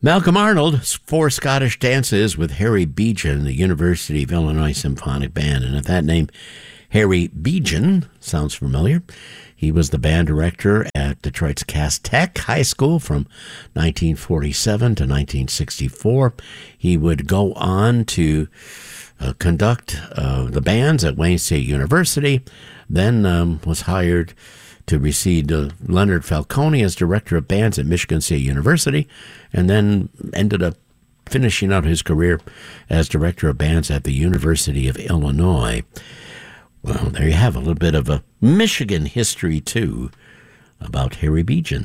Malcolm Arnold, Four Scottish Dances with Harry Beejan, the University of Illinois Symphonic Band. And if that name, Harry Beejan, sounds familiar, he was the band director at Detroit's Cass Tech High School from 1947 to 1964. He would go on to conduct the bands at Wayne State University, then was hired to receive Leonard Falcone as director of bands at Michigan State University, and then ended up finishing out his career as director of bands at the University of Illinois. Well, there you have a little bit of a Michigan history, too, about Harry Beejan.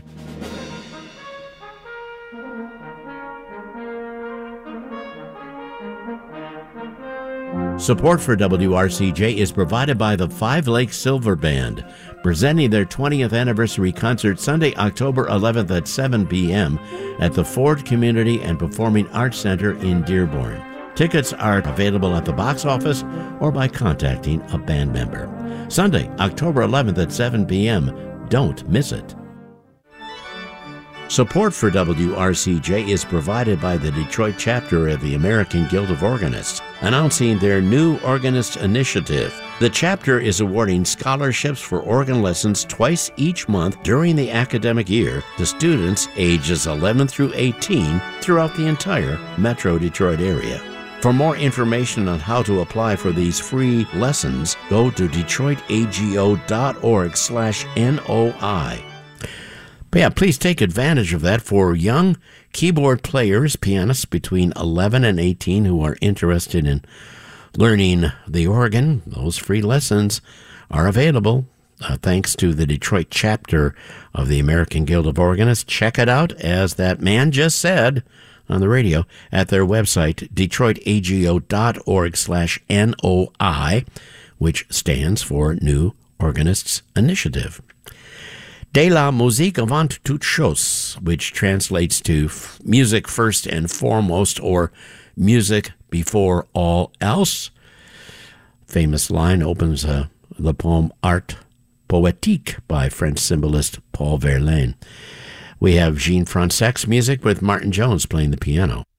Support for WRCJ is provided by the Five Lakes Silver Band, presenting their 20th anniversary concert Sunday, October 11th at 7 p.m. at the Ford Community and Performing Arts Center in Dearborn. Tickets are available at the box office or by contacting a band member. Sunday, October 11th at 7 p.m. Don't miss it. Support for WRCJ is provided by the Detroit chapter of the American Guild of Organists, announcing their new Organist Initiative. The chapter is awarding scholarships for organ lessons twice each month during the academic year to students ages 11 through 18 throughout the entire Metro Detroit area. For more information on how to apply for these free lessons, go to detroitago.org/NOI. But yeah, please take advantage of that for young keyboard players, pianists between 11 and 18 who are interested in learning the organ. Those free lessons are available thanks to the Detroit chapter of the American Guild of Organists. Check it out, as that man just said on the radio, at their website, detroitago.org/NOI, which stands for New Organists Initiative. De la musique avant toute chose, which translates to music first and foremost, or music before all else. Famous line opens the poem Art Poétique by French symbolist Paul Verlaine. We have Jean Fransek's music with Martin Jones playing the piano.